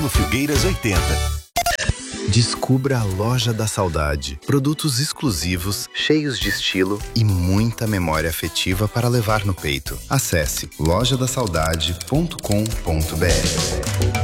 Filgueiras 80. Descubra a Loja da Saudade. Produtos exclusivos, cheios de estilo e muita memória afetiva para levar no peito. Acesse lojadasaudade.com.br.